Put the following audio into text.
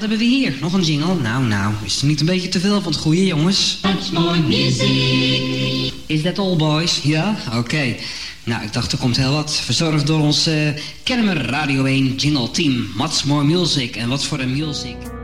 hebben we hier? Nog een jingle? Nou, is het niet een beetje te veel van het goede, jongens? Much more music. Is that all, boys? Ja? Oké. Nou, ik dacht er komt heel wat. Verzorgd door ons Kennemer Radio 1 jingle team. Much more music. En wat voor een music.